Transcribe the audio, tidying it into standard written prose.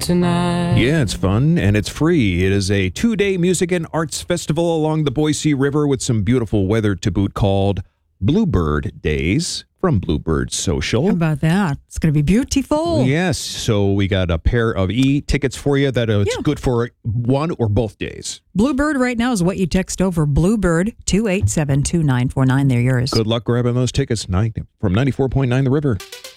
tonight. Yeah, it's fun and it's free. It is a 2-day music and arts festival along the Boise River with some beautiful weather to boot called Bluebird Days from Bluebird Social. How about that? It's going to be beautiful. Yes, so we got a pair of e-tickets for you that it's good for one or both days. Bluebird right now is what you text over. Bluebird 2872949. They're yours. Good luck grabbing those tickets from 94.9 The River.